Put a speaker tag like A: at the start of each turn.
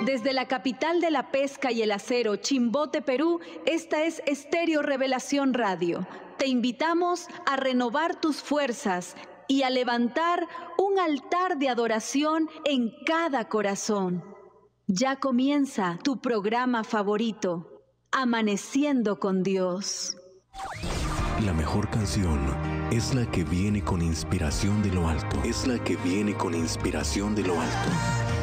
A: Desde la capital de la pesca y el acero, Chimbote, Perú, esta es Estéreo Revelación Radio. Te invitamos a renovar tus fuerzas y a levantar un altar de adoración en cada corazón. Ya comienza tu programa favorito, Amaneciendo con Dios.
B: La mejor canción es la que viene con inspiración de lo alto. Es la que viene con inspiración de lo alto.